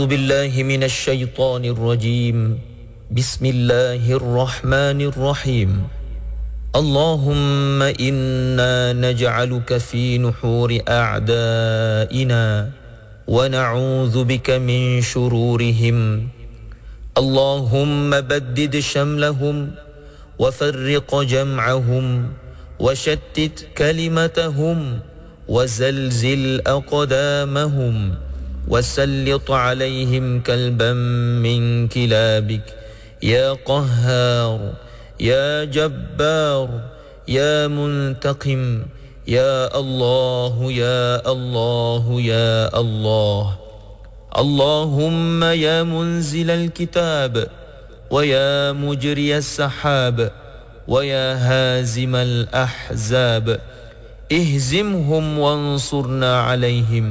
بالله من الشيطان الرجيم بسم الله الرحمن الرحيم اللهم إنا نجعلك في نحور أعدائنا ونعوذ بك من شرورهم اللهم بدد شملهم وفرق جمعهم وشتت كلمتهم وزلزل أقدامهم وسلط عليهم كلبا من كلابك يا قهار يا جبار يا منتقم يا الله يا الله يا الله اللهم يا منزل الكتاب ويا مجري السحاب ويا هازم الأحزاب اهزمهم وانصرنا عليهم.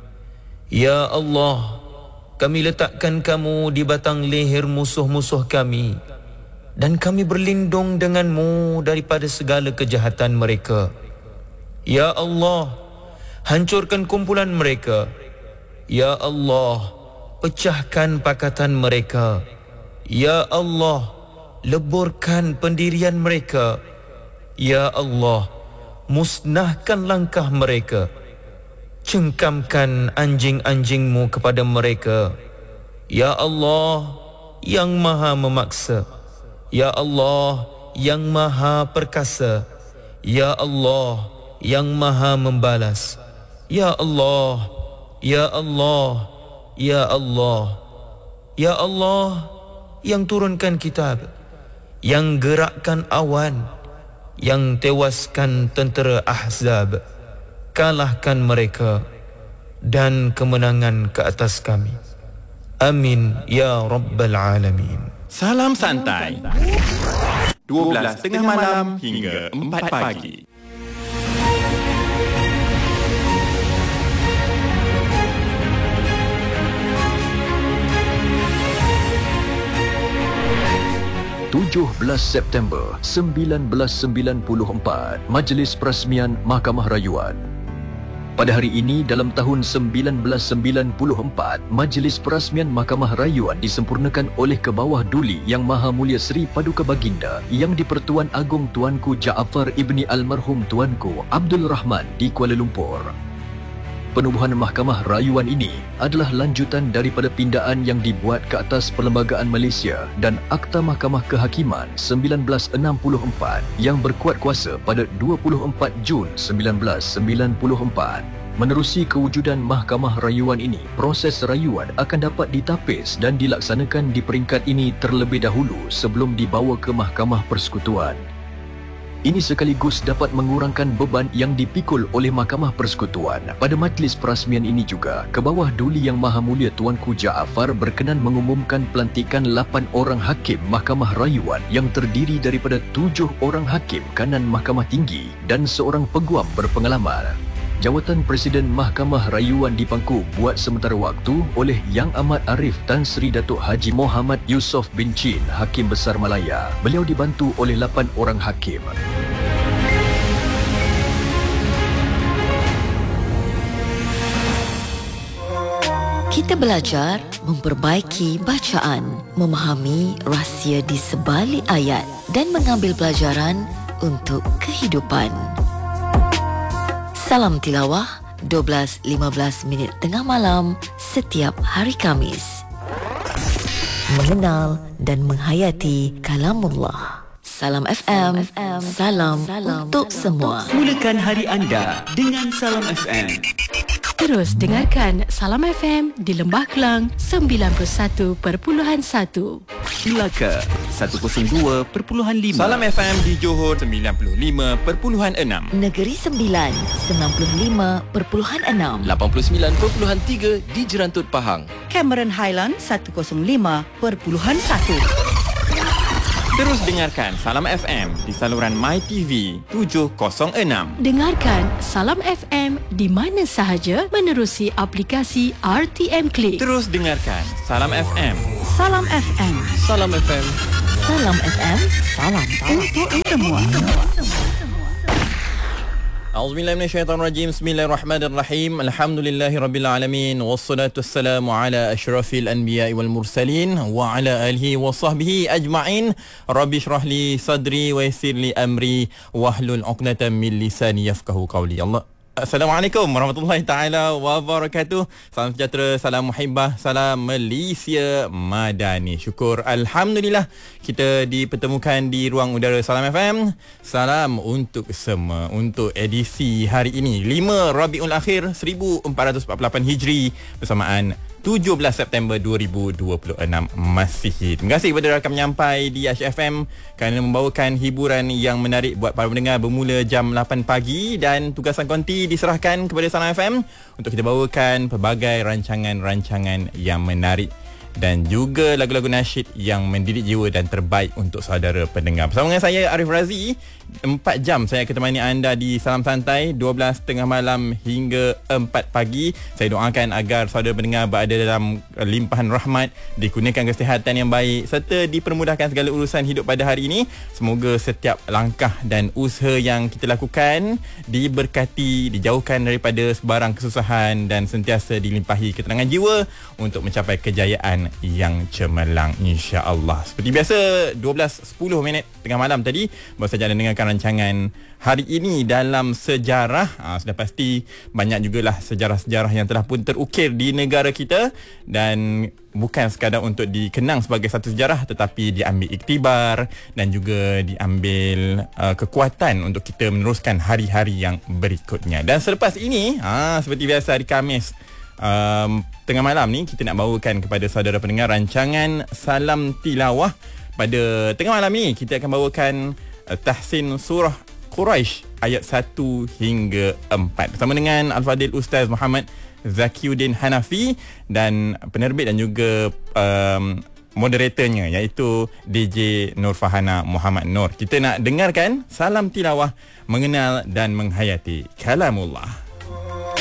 Ya Allah, kami letakkan kamu di batang leher musuh-musuh kami dan kami berlindung denganmu daripada segala kejahatan mereka. Ya Allah, hancurkan kumpulan mereka. Ya Allah, pecahkan pakatan mereka. Ya Allah, leburkan pendirian mereka. Ya Allah, musnahkan langkah mereka. Cengkamkan anjing-anjingmu kepada mereka. Ya Allah, yang maha memaksa. Ya Allah, yang maha perkasa. Ya Allah, yang maha membalas. Ya Allah, Ya Allah, Ya Allah, Ya Allah, yang turunkan kitab, yang gerakkan awan, yang tewaskan tentera Ahzab. Kalahkan mereka dan kemenangan ke atas kami. Amin ya Rabbal Alamin. Salam santai 12.30 malam hingga 4 pagi. September 1994, Majlis Perasmian Mahkamah Rayuan. Pada hari ini dalam tahun 1994, Majlis Perasmian Mahkamah Rayuan disempurnakan oleh Kebawah Duli Yang Maha Mulia Seri Paduka Baginda Yang di-Pertuan Agong Tuanku Jaafar Ibni Almarhum Tuanku Abdul Rahman di Kuala Lumpur. Penubuhan Mahkamah Rayuan ini adalah lanjutan daripada pindaan yang dibuat ke atas Perlembagaan Malaysia dan Akta Mahkamah Kehakiman 1964 yang berkuat kuasa pada 24 Jun 1994. Menerusi kewujudan Mahkamah Rayuan ini, proses rayuan akan dapat ditapis dan dilaksanakan di peringkat ini terlebih dahulu sebelum dibawa ke Mahkamah Persekutuan. Ini sekaligus dapat mengurangkan beban yang dipikul oleh Mahkamah Persekutuan. Pada majlis perasmian ini juga, Kebawah Duli Yang Maha Mulia Tuanku Jaafar berkenan mengumumkan pelantikan 8 orang hakim Mahkamah Rayuan yang terdiri daripada 7 orang hakim kanan Mahkamah Tinggi dan seorang peguam berpengalaman. Jawatan Presiden Mahkamah Rayuan dipangku buat sementara waktu oleh Yang Amat Arif Tan Sri Datuk Haji Muhammad Yusof bin Chin, Hakim Besar Malaya. Beliau dibantu oleh 8 orang hakim. Kita belajar memperbaiki bacaan, memahami rahsia di sebalik ayat dan mengambil pelajaran untuk kehidupan. Salam tilawah 12.15 tengah malam setiap hari Khamis. Mengenal dan menghayati kalamullah. Salam FM, salam untuk semua. Mulakan hari anda dengan Salam FM. Terus dengarkan Salam FM di Lembah Kelang 91.1, Melaka 102.5, Salam FM di Johor 95.6, Negeri Sembilan 95.6, 89.3 di Jerantut Pahang, Cameron Highland 105.1. Terus dengarkan Salam FM di saluran MyTV 706. Dengarkan Salam FM di mana sahaja menerusi aplikasi RTM Click. Terus dengarkan Salam FM. Salam FM. Salam FM. Salam FM, salam untuk semua. A'udzubillahi minasyaitonirrajim. Bismillahirrahmanirrahim. Alhamdulillahirabbil alamin wassalatu wassalamu ala asyrafil anbiya'i wal mursalin wa ala alihi wa sahbihi ajma'in. Rabbi shrah li sadri wa yassir li amri wahlul 'uqdatam min lisani yafqahu qawli. Assalamualaikum warahmatullahi taala wabarakatuh. Salam sejahtera, salam muhibbah, salam Malaysia Madani. Syukur alhamdulillah kita dipertemukan di ruang udara Salam FM. Salam untuk semua untuk edisi hari ini 5 Rabiul Akhir 1448 Hijri bersamaan 17 September 2026 Masihi. Terima kasih kepada rakan menyampai di Asyik FM kerana membawakan hiburan yang menarik buat para pendengar bermula jam 8 pagi dan tugasan konti diserahkan kepada Salam FM untuk kita bawakan pelbagai rancangan-rancangan yang menarik dan juga lagu-lagu nasyid yang mendidik jiwa dan terbaik untuk saudara pendengar. Bersama dengan saya Arif Razi, 4 jam saya akan temani anda di Salam Santai 12 tengah malam hingga 4 pagi. Saya doakan agar saudara pendengar berada dalam limpahan rahmat, dikurniakan kesihatan yang baik serta dipermudahkan segala urusan hidup pada hari ini. Semoga setiap langkah dan usaha yang kita lakukan diberkati, dijauhkan daripada sebarang kesusahan dan sentiasa dilimpahi ketenangan jiwa untuk mencapai kejayaan yang cemerlang insya-Allah. Seperti biasa 12.10 tengah malam tadi baru saja anda dengarkan rancangan hari ini dalam sejarah. Sudah pasti banyak jugalah sejarah-sejarah yang telah pun terukir di negara kita dan bukan sekadar untuk dikenang sebagai satu sejarah tetapi diambil iktibar dan juga diambil kekuatan untuk kita meneruskan hari-hari yang berikutnya. Dan selepas ini seperti biasa hari Khamis tengah malam ni kita nak bawakan kepada saudara pendengar rancangan Salam Tilawah. Pada tengah malam ni kita akan bawakan tahsin surah Quraisy ayat 1 hingga 4 bersama dengan Al-Fadil Ustaz Muhammad Zakiuddin Hanafi dan penerbit dan juga moderatornya iaitu DJ Nur Fahana Muhammad Nur. Kita nak dengarkan Salam Tilawah, mengenal dan menghayati kalamullah.